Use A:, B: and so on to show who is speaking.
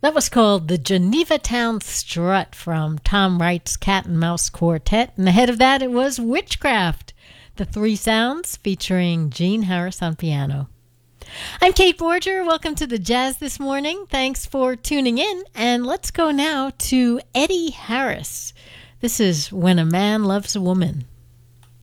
A: That was called the Geneva Town Strut from Tom Wright's Cat and Mouse Quartet. And ahead of that, it was Witchcraft, the Three Sounds featuring Gene Harris on piano. I'm Kate Borger. Welcome to the Jazz this morning. Thanks for tuning in. And let's go now to Eddie Harris. This is When a Man Loves a Woman.